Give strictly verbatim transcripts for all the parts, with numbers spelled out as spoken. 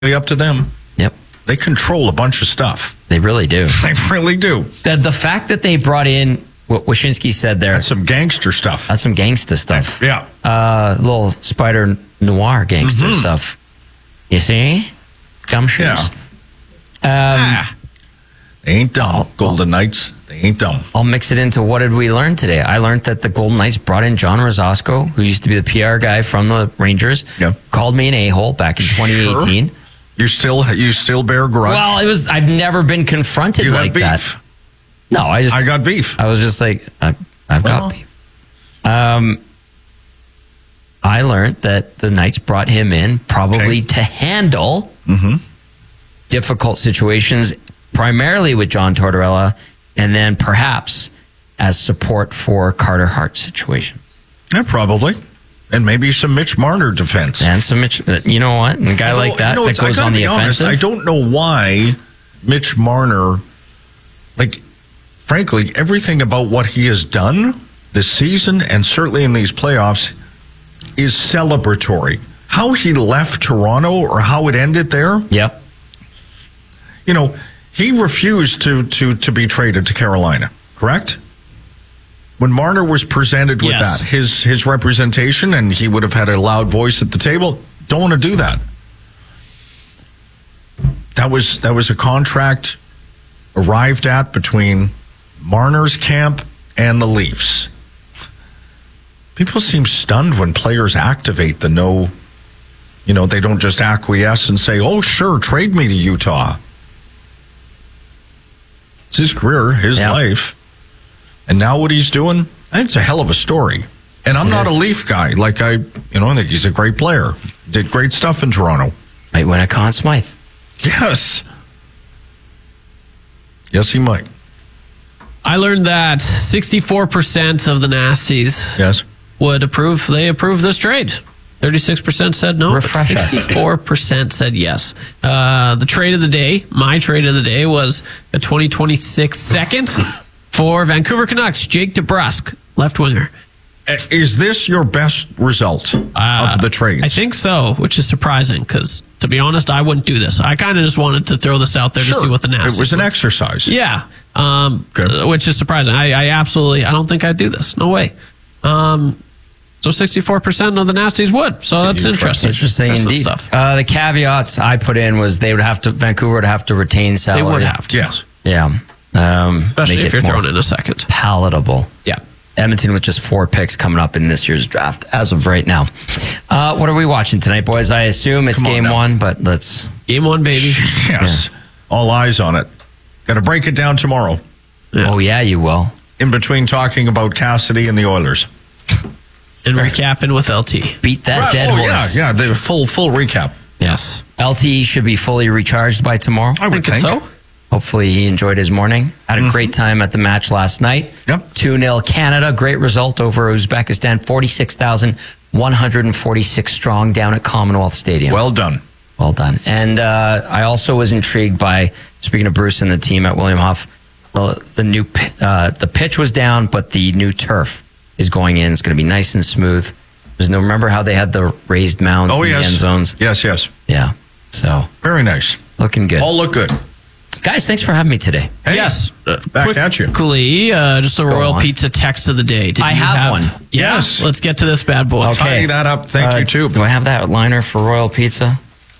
up to them. Yep. They control a bunch of stuff. They really do. They really do. The, the fact that they brought in what Wyshynski said there. That's some gangster stuff. That's some gangsta stuff. Yeah. Uh, little Spider Noir gangster mm-hmm. stuff. You see? Gumshoes. Yeah. Um, ah. They ain't dumb. Golden Knights, they ain't dumb. I'll mix it into what did we learn today? I learned that the Golden Knights brought in John Rosasco, who used to be the P R guy from the Rangers. Yep. Called me an a-hole back in twenty eighteen. Sure. You still you still bear grudge? Well, it was I've never been confronted you like beef. that. No, I just I got beef. I was just like I, I've well. got beef. Um, I learned that the Knights brought him in probably okay. to handle mm-hmm. difficult situations, primarily with John Tortorella, and then perhaps as support for Carter Hart situations. Yeah, probably. And maybe some Mitch Marner defense. And some Mitch, you know what? And a guy like that you know, that goes on the honest, offensive. I don't know why Mitch Marner, like, frankly, everything about what he has done this season and certainly in these playoffs is celebratory. How he left Toronto or how it ended there. Yep. You know, he refused to to to be traded to Carolina, correct? When Marner was presented with yes. that, his his representation, and he would have had a loud voice at the table, don't want to do that. That was that was a contract arrived at between Marner's camp and the Leafs. People seem stunned when players activate the no, you know, they don't just acquiesce and say, oh, sure, trade me to Utah. It's his career, his yeah. life. And now what he's doing, it's a hell of a story. And I'm not a Leaf guy. Like, I, you know, I think he's a great player. Did great stuff in Toronto. Might win a Conn Smythe. Yes. Yes, he might. I learned that sixty-four percent of the Nasties yes. would approve. They approve this trade. thirty-six percent said no. Refresh us. sixty-four percent said yes. Uh, the trade of the day, my trade of the day, was a twenty twenty-six second for Vancouver Canucks, Jake DeBrusk, left winger. Is this your best result uh, of the trades? I think so, which is surprising because, to be honest, I wouldn't do this. I kind of just wanted to throw this out there sure. to see what the Nasties It was an was. exercise. Yeah, um, okay. which is surprising. I, I absolutely, I don't think I'd do this. No way. Um, so sixty-four percent of the Nasties would. So that's interesting. Interesting, interesting indeed. Stuff. Uh, the caveats I put in was they would have to, Vancouver would have to retain salary. They would have to. Yes. Yeah. Um, Especially if you're throwing in a second. Palatable. Yeah. Edmonton with just four picks coming up in this year's draft as of right now. Uh, what are we watching tonight, boys? I assume it's Come on game now. one, but let's... Game one, baby. Yes. Yeah. All eyes on it. Got to break it down tomorrow. Yeah. Oh, yeah, you will. In between talking about Cassidy and the Oilers. And recapping with L T. Beat that right. dead oh, horse. Yeah, yeah. The full, full recap. Yes. L T should be fully recharged by tomorrow. I would think, think so. Hopefully he enjoyed his morning. Had a mm-hmm. great time at the match last night. Yep. two nil Canada. Great result over Uzbekistan. forty-six thousand one hundred forty-six strong down at Commonwealth Stadium. Well done. Well done. And uh, I also was intrigued by, speaking of Bruce and the team at William Huff, the, the new uh, the pitch was down, but the new turf is going in. It's going to be nice and smooth. There's no, remember how they had the raised mounds oh, in yes. the end zones? Yes, yes. Yeah. So very nice. Looking good. All look good. Guys, thanks for having me today. Hey, yes. Uh, back quickly, at you. Quickly, uh, just a Go Royal on. Pizza text of the day. Did I you have, have one. Yeah? Yes. Let's get to this bad boy. Okay. Tidy that up. Thank Uh, you, too. Do I have that liner for Royal Pizza?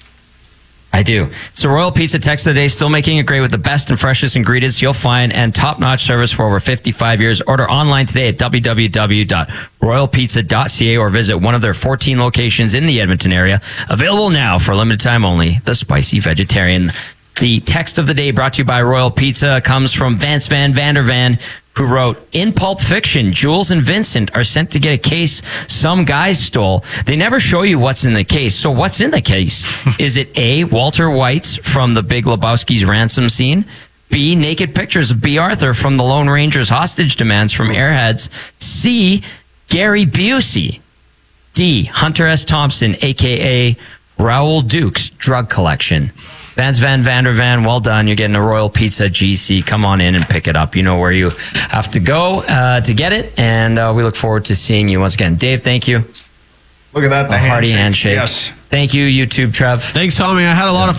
I do. So Royal Pizza text of the day, still making it great with the best and freshest ingredients you'll find and top-notch service for over fifty-five years. Order online today at w w w dot royal pizza dot c a or visit one of their fourteen locations in the Edmonton area. Available now for a limited time only. The Spicy Vegetarian. The text of the day brought to you by Royal Pizza comes from Vance Van Vandervan, who wrote, in Pulp Fiction, Jules and Vincent are sent to get a case some guys stole. They never show you what's in the case. So what's in the case? Is it A, Walter White's from the Big Lebowski's ransom scene? B, naked pictures of B. Arthur from the Lone Ranger's hostage demands from Airheads? C, Gary Busey? D, Hunter S. Thompson, a k a. Raoul Duke's drug collection. Vance Van Vandervan, well done. You're getting a Royal Pizza G C. Come on in and pick it up. You know where you have to go uh, to get it, and uh, we look forward to seeing you once again. Dave, thank you. Look at that. The a hearty handshake. Yes. Thank you, YouTube Trev. Thanks, Tommy. I had a lot of